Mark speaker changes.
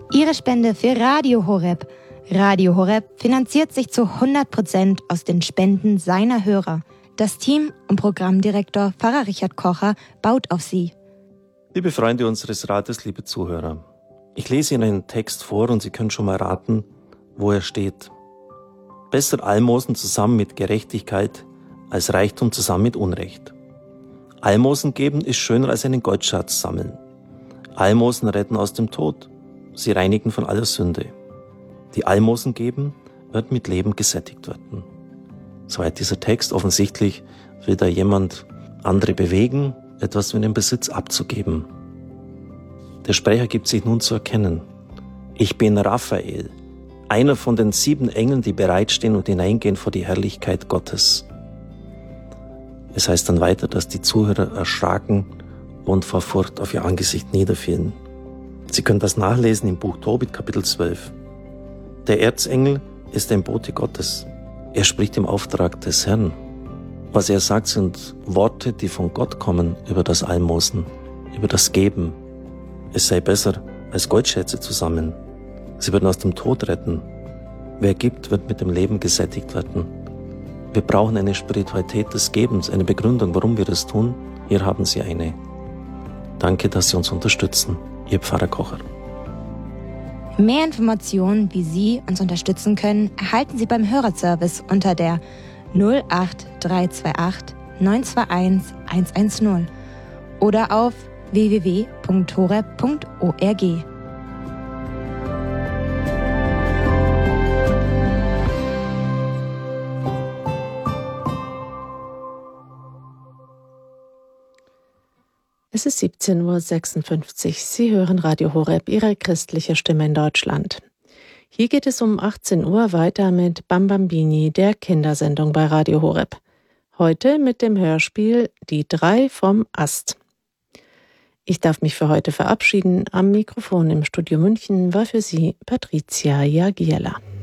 Speaker 1: Ihre Spende für Radio Horeb. Radio Horeb finanziert sich zu 100% aus den Spenden seiner Hörer. Das Team und Programmdirektor Pfarrer Richard Kocher baut auf Sie.
Speaker 2: Liebe Freunde unseres Rates, liebe Zuhörer, ich lese Ihnen einen Text vor und Sie können schon mal raten, wo er steht. Besser Almosen zusammen mit Gerechtigkeit als Reichtum zusammen mit Unrecht. Almosen geben ist schöner als einen Goldschatz sammeln. Almosen retten aus dem Tod. Sie reinigen von aller Sünde. Die Almosen geben wird mit Leben gesättigt werden. Soweit dieser Text. Offensichtlich will da jemand andere bewegen, etwas mit dem Besitz abzugeben. Der Sprecher gibt sich nun zu erkennen. Ich bin Raphael, einer von den 7 Engeln, die bereitstehen und hineingehen vor die Herrlichkeit Gottes. Es heißt dann weiter, dass die Zuhörer erschraken und vor Furcht auf ihr Angesicht niederfielen. Sie können das nachlesen im Buch Tobit, Kapitel 12. Der Erzengel ist ein Bote Gottes. Er spricht im Auftrag des Herrn. Was er sagt, sind Worte, die von Gott kommen über das Almosen, über das Geben. Es sei besser, als Goldschätze zu sammeln. Sie würden aus dem Tod retten. Wer gibt, wird mit dem Leben gesättigt werden. Wir brauchen eine Spiritualität des Gebens, eine Begründung, warum wir das tun. Hier haben Sie eine. Danke, dass Sie uns unterstützen. Ihr Pfarrer Kocher.
Speaker 1: Mehr Informationen, wie Sie uns unterstützen können, erhalten Sie beim Hörerservice unter der 08328 921 110 oder auf www.horeb.org.
Speaker 3: Es ist 17.56 Uhr. Sie hören Radio Horeb, Ihre christliche Stimme in Deutschland. Hier geht es um 18 Uhr weiter mit Bambambini, der Kindersendung bei Radio Horeb. Heute mit dem Hörspiel Die 3 vom Ast. Ich darf mich für heute verabschieden. Am Mikrofon im Studio München war für Sie Patricia Jagiela.